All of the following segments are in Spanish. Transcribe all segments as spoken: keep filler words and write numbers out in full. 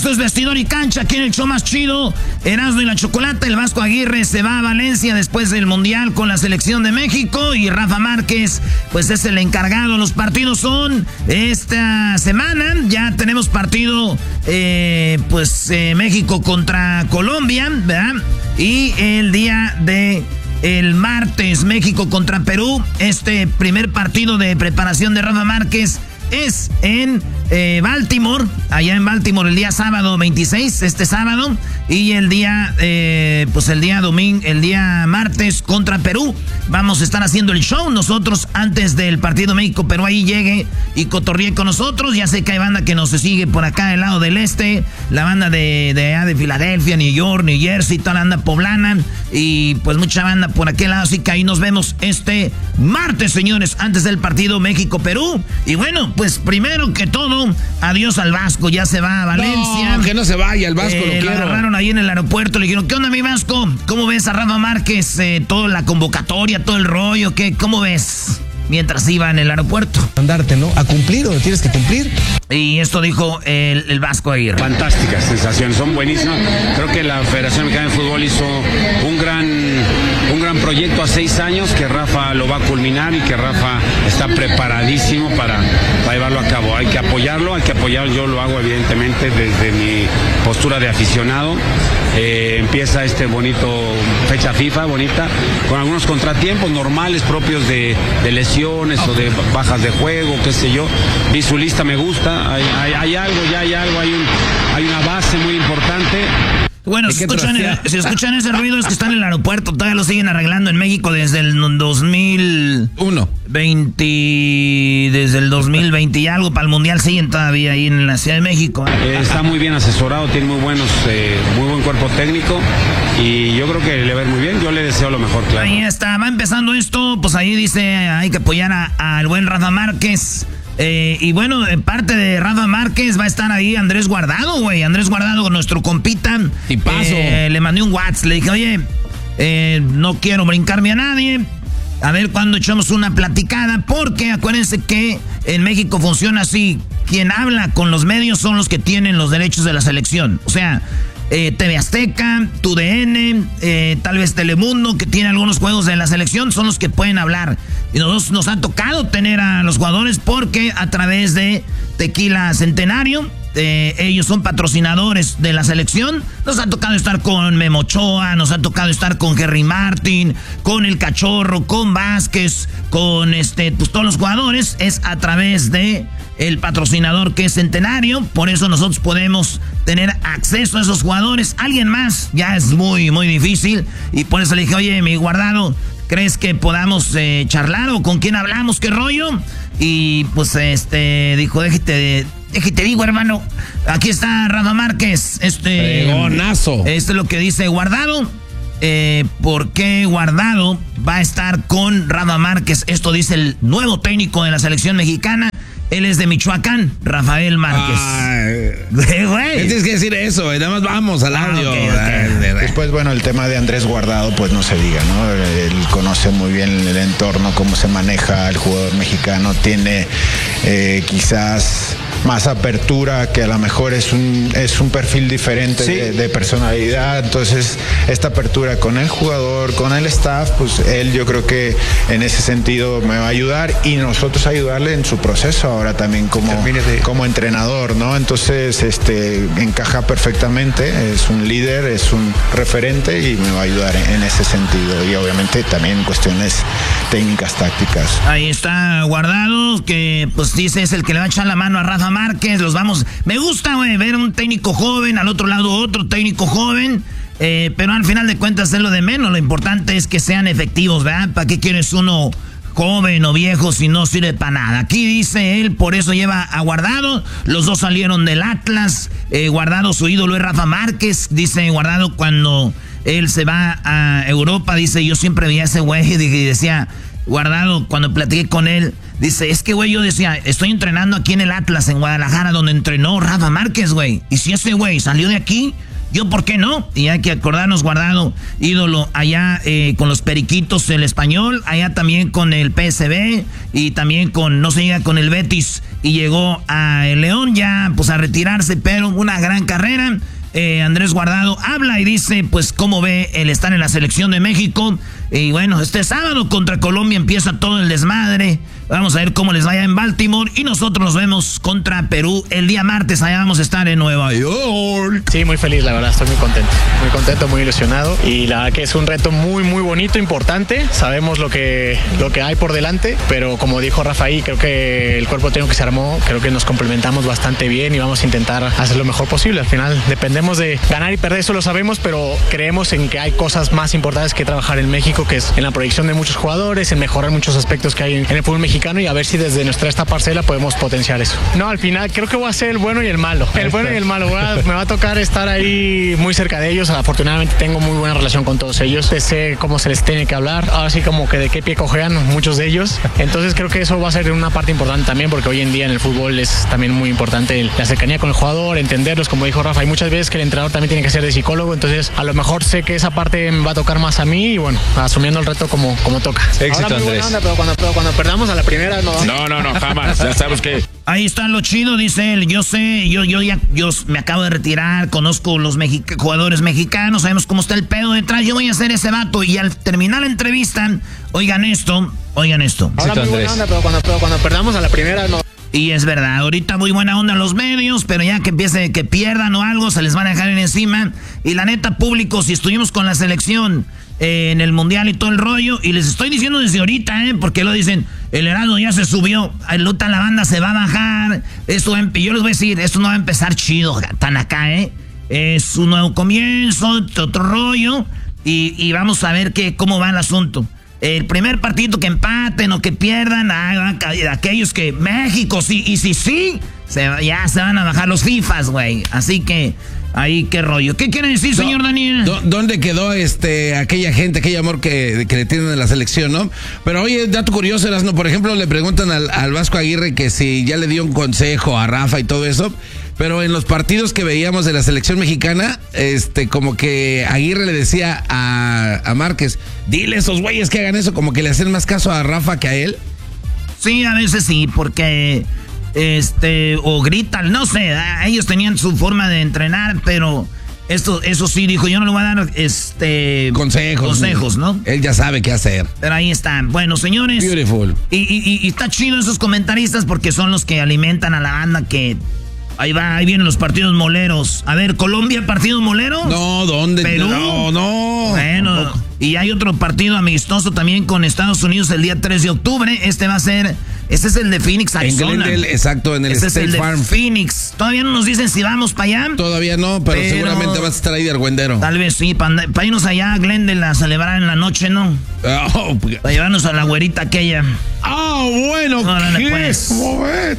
Esto es Vestidor y Cancha, aquí en el show más chido, Erasmo y la Chocolata. El Vasco Aguirre se va a Valencia después del Mundial con la selección de México y Rafa Márquez, pues es el encargado. Los partidos son esta semana, ya tenemos partido, eh, pues eh, México contra Colombia, ¿verdad? Y el día de el martes, México contra Perú. Este primer partido de preparación de Rafa Márquez es en eh, Baltimore, allá en Baltimore el día sábado veintiséis, este sábado, y el día, eh, pues el día domingo, el día martes contra Perú. Vamos a estar haciendo el show nosotros antes del partido México-Perú. Ahí llegue y cotorríe con nosotros. Ya sé que hay banda que nos sigue por acá del lado del este, la banda de, de, de Filadelfia, New York, New Jersey, toda la banda poblana, y pues mucha banda por aquel lado. Así que ahí nos vemos este martes, señores, antes del partido México-Perú. Y bueno, pues primero que todo, adiós al Vasco, ya se va a Valencia. No, que no se vaya, el Vasco eh, lo lo quiero. agarraron ahí en el aeropuerto, le dijeron, ¿qué onda, mi Vasco? ¿Cómo ves a Rafa Márquez? Eh, toda la convocatoria, todo el rollo, ¿qué? ¿Cómo ves? Mientras iba en el aeropuerto. Andarte, ¿no? A cumplir, o tienes que cumplir. Y esto dijo el, el Vasco Aguirre. Fantásticas sensaciones, son buenísimas. Creo que la Federación Mexicana de Fútbol hizo un gran, un gran proyecto a seis años, que Rafa lo va a culminar y que Rafa está preparadísimo para, para llevarlo a cabo. Hay que apoyarlo, hay que apoyarlo. Yo lo hago evidentemente desde mi postura de aficionado. Eh, empieza este bonito fecha FIFA, bonita, con algunos contratiempos normales propios de, de lesiones o de bajas de juego, qué sé yo. Vi su lista, me gusta, hay, hay, hay algo, ya hay algo, hay, un, hay una base muy importante. Bueno, si escuchan, el, si escuchan ese ruido es que están en el aeropuerto, todavía lo siguen arreglando en México desde el dos mil veinte, desde el dos mil veinte y algo, para el Mundial siguen todavía ahí en la Ciudad de México. Eh, está muy bien asesorado, tiene muy buenos, eh, muy buen cuerpo técnico y yo creo que le va a ir muy bien, yo le deseo lo mejor, claro. Ahí está, va empezando esto, pues ahí dice, hay que apoyar al buen Rafa Márquez. Eh, y bueno, en parte de Rafa Márquez va a estar ahí Andrés Guardado, güey. Andrés Guardado, nuestro compita. Y paso. Eh, le mandé un WhatsApp, le dije, oye, eh, no quiero brincarme a nadie. A ver cuándo echamos una platicada, porque acuérdense que en México funciona así. Quien habla con los medios son los que tienen los derechos de la selección. O sea, eh, T V Azteca, T U D N, eh, tal vez Telemundo, que tiene algunos juegos de la selección, son los que pueden hablar. Y nosotros nos ha tocado tener a los jugadores porque a través de Tequila Centenario, eh, ellos son patrocinadores de la selección. Nos ha tocado estar con Memo Ochoa, nos ha tocado estar con Henry Martin, con El Cachorro, con Vázquez, con este, pues todos los jugadores. Es a través de el patrocinador que es Centenario, por eso nosotros podemos tener acceso a esos jugadores. Alguien más ya es muy, muy difícil, y por eso le dije, oye, mi Guardado, ¿crees que podamos eh, charlar o con quién hablamos? ¿Qué rollo? Y pues este dijo, déjate, déjate digo, hermano, aquí está Rafa Márquez. Este, Fregonazo. Esto es lo que dice Guardado. Eh, ¿Por qué Guardado va a estar con Rafa Márquez? Esto dice el nuevo técnico de la selección mexicana. Él es de Michoacán, Rafael Márquez. Ay, güey. Tienes que decir eso, nada más vamos al audio. Ah, okay, okay. Después, bueno, el tema de Andrés Guardado, pues no se diga, ¿no? Él conoce muy bien el entorno, cómo se maneja el jugador mexicano, tiene eh, quizás más apertura, que a lo mejor es un, es un perfil diferente sí. de, de personalidad. Entonces, esta apertura con el jugador, con el staff, pues él yo creo que en ese sentido me va a ayudar y nosotros ayudarle en su proceso ahora también como, de... como entrenador, ¿no? Entonces, este encaja perfectamente, es un líder, es un referente y me va a ayudar en, en ese sentido. Y obviamente también en cuestiones técnicas, tácticas. Ahí está Guardado, que pues dice es el que le va a echar la mano a Rafa Márquez. Los vamos, me gusta, güey, ver un técnico joven, al otro lado otro técnico joven, eh, pero al final de cuentas es lo de menos. Lo importante es que sean efectivos, ¿verdad? ¿Para qué quieres uno joven o viejo si no sirve para nada? Aquí dice él, por eso lleva a Guardado. Los dos salieron del Atlas. eh, Guardado, su ídolo es Rafa Márquez. Dice Guardado, cuando él se va a Europa, dice, yo siempre veía a ese güey y decía, Guardado, cuando platiqué con él, dice, es que güey, yo decía, estoy entrenando aquí en el Atlas, en Guadalajara, donde entrenó Rafa Márquez, güey, y si ese güey salió de aquí, yo por qué no, y hay que acordarnos, Guardado, ídolo allá eh, con los Periquitos, el Español, allá también con el P S V, y también con, no se diga, con el Betis, y llegó a el León ya, pues a retirarse, pero una gran carrera. Eh, Andrés Guardado habla y dice, pues, cómo ve el estar en la selección de México. Y bueno, este sábado contra Colombia empieza todo el desmadre. Vamos a ver cómo les vaya en Baltimore. Y nosotros nos vemos contra Perú el día martes. Allá vamos a estar en Nueva York. Sí, muy feliz, la verdad. Estoy muy contento. Muy contento, muy ilusionado. Y la verdad que es un reto muy, muy bonito, importante. Sabemos lo que, lo que hay por delante. Pero como dijo Rafaí, creo que el cuerpo técnico que se armó, creo que nos complementamos bastante bien y vamos a intentar hacer lo mejor posible. Al final dependemos de ganar y perder, eso lo sabemos, pero creemos en que hay cosas más importantes que trabajar en México, que es en la proyección de muchos jugadores, en mejorar muchos aspectos que hay en el fútbol mexicano y a ver si desde nuestra esta parcela podemos potenciar eso. No, al final creo que voy a ser el bueno y el malo. El bueno y el malo. Voy a, me va a tocar estar ahí muy cerca de ellos. Afortunadamente tengo muy buena relación con todos ellos. Sé cómo se les tiene que hablar. Ahora sí como que de qué pie cojean muchos de ellos. Entonces creo que eso va a ser una parte importante también, porque hoy en día en el fútbol es también muy importante la cercanía con el jugador, entenderlos, como dijo Rafa. Hay muchas veces que el entrenador también tiene que ser de psicólogo, entonces a lo mejor sé que esa parte me va a tocar más a mí y bueno, asumiendo el reto como, como toca. Éxito, Ahora, muy buena Andrés. onda, pero cuando, pero cuando perdamos a la primera no. No, no, no, jamás. Ya sabes que... Ahí está lo chido, dice él. Yo sé, yo, yo ya yo me acabo de retirar, conozco los mexic- jugadores mexicanos, sabemos cómo está el pedo detrás. Yo voy a ser ese vato. Y al terminar la entrevista, oigan esto, oigan esto. Ahora Éxito, muy buena Andrés. onda, pero cuando, pero cuando perdamos a la primera no. Y es verdad, ahorita muy buena onda los medios, pero ya que empiece que pierdan o algo, se les van a dejar en encima. Y la neta, público, si estuvimos con la selección eh, en el Mundial y todo el rollo, y les estoy diciendo desde ahorita, eh, porque lo dicen, el Heraldo ya se subió, el Luta la banda se va a bajar, esto va a empe- yo les voy a decir, esto no va a empezar chido, tan acá, eh. Es un nuevo comienzo, otro rollo, y, y vamos a ver que, cómo va el asunto. El primer partido que empaten o que pierdan, ah, aquellos que México sí, y si sí, se, ya se van a bajar los FIFAs, güey. Así que, ahí qué rollo. ¿Qué quiere decir, señor Do- Daniel? do- ¿Dónde quedó este aquella gente, aquel amor que, que le tienen a la selección, no? Pero oye, dato curioso, Erasmo, por ejemplo, le preguntan al, al Vasco Aguirre que si ya le dio un consejo a Rafa y todo eso. Pero en los partidos que veíamos de la selección mexicana, este, como que Aguirre le decía a, a Márquez, dile a esos güeyes que hagan eso, como que le hacen más caso a Rafa que a él. Sí, a veces sí, porque, este, o gritan, no sé, a- ellos tenían su forma de entrenar, pero esto, eso sí, dijo, yo no le voy a dar, este... Consejos. Consejos, ¿no? Él ya sabe qué hacer. Pero ahí están. Bueno, señores... Beautiful. Y, y, y, y está chido esos comentaristas porque son los que alimentan a la banda que... Ahí va, ahí vienen los partidos moleros. A ver, ¿Colombia partido molero? No, ¿dónde? ¿Perú? No, no. Bueno, Tampoco. y hay otro partido amistoso también con Estados Unidos el día tres de octubre. Este va a ser, este es el de Phoenix, En Arizona. Glendale, exacto, en el Este es State el de Farm. Phoenix. Todavía no nos dicen si vamos para allá. Todavía no, pero, Pero- seguramente vas a estar ahí de argüendero. Tal vez sí, para irnos allá a Glendale a celebrar en la noche, ¿no? Oh, pues- Para llevarnos a la güerita aquella. Ah, bueno, Órale, ¿qué? pues. Momento.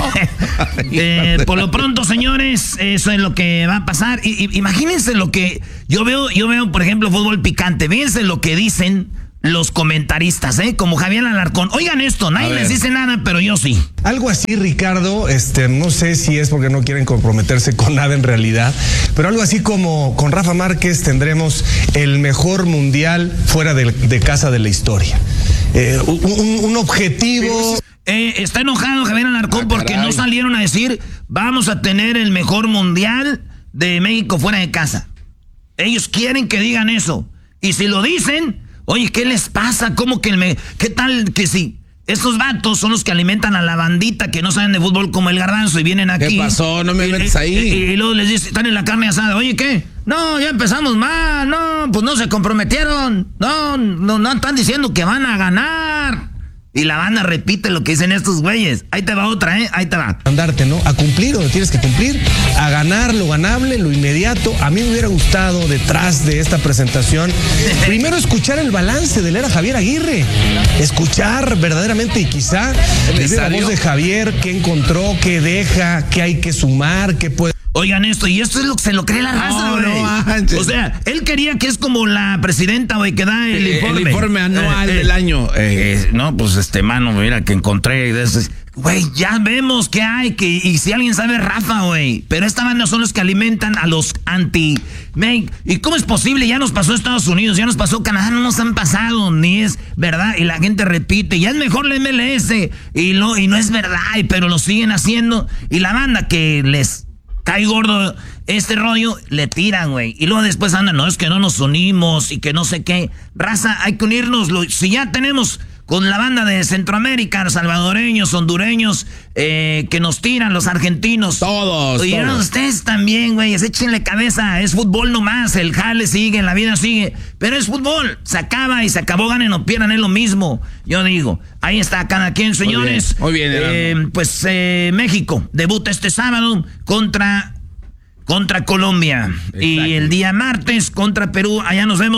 Eh, por lo pronto, señores, eso es lo que va a pasar. Y, y- imagínense lo que yo veo, yo veo, por ejemplo, fútbol picante. Fíjense lo que dicen los comentaristas, ¿eh? Como Javier Alarcón. Oigan esto, nadie A ver. les dice nada, pero yo sí. Algo así, Ricardo, este, no sé si es porque no quieren comprometerse con nada en realidad, pero algo así como con Rafa Márquez tendremos el mejor mundial fuera de, de casa de la historia. Eh, un, un- un objetivo... Eh, está enojado Javier Alarcón Ah, porque caray. no salieron a decir vamos a tener el mejor mundial de México fuera de casa. Ellos quieren que digan eso. Y si lo dicen, oye, ¿qué les pasa? ¿Cómo que el me... ¿Qué tal que sí? Estos vatos son los que alimentan a la bandita que no saben de fútbol como el Garbanzo y vienen aquí. ¿Qué pasó? No me Y- metes ahí. Y, y luego les dicen, están en la carne asada. Oye, ¿qué? No, ya empezamos mal. No, pues no se comprometieron. No, no, no están diciendo que van a ganar. Y la banda repite lo que dicen estos güeyes. Ahí te va otra, ¿eh? Ahí te va. Andarte, ¿no? A cumplir donde tienes que cumplir, a ganar lo ganable, lo inmediato. A mí me hubiera gustado, detrás de esta presentación, primero escuchar el balance de la era Javier Aguirre. Escuchar verdaderamente y quizá desde la ¿Necesario? voz de Javier, qué encontró, qué deja, qué hay que sumar, qué puede... Oigan esto, y esto es lo que se lo cree la raza, No, güey. no manches. O sea, él quería que es como la presidenta, güey, que da el Eh, informe. el informe anual del año. Eh, no, pues este, mano, mira, que encontré. de esos- Güey, ya vemos que hay, que y si alguien sabe, Rafa, güey. Pero esta banda son los que alimentan a los anti... Man, ¿y cómo es posible? Ya nos pasó Estados Unidos, ya nos pasó Canadá, no nos han pasado, ni es verdad. Y la gente repite, ya es mejor la M L S. Y, lo, y no es verdad, pero lo siguen haciendo. Y la banda que les cae gordo este rollo, le tiran, güey. Y luego después andan, no, es que no nos unimos y que no sé qué. Raza, hay que unirnos. Si ya tenemos... con la banda de Centroamérica, los salvadoreños, hondureños, eh, que nos tiran, los argentinos. Todos, Oye, todos. ustedes también, güey, échenle cabeza. Es fútbol nomás, el jale sigue, la vida sigue. Pero es fútbol, se acaba y se acabó, ganen o pierdan, es lo mismo. Yo digo, ahí está cada quien, señores. Muy bien, muy bien, eh, Pues eh, México debuta este sábado contra, contra Colombia. Exacto. Y el día martes contra Perú, allá nos vemos.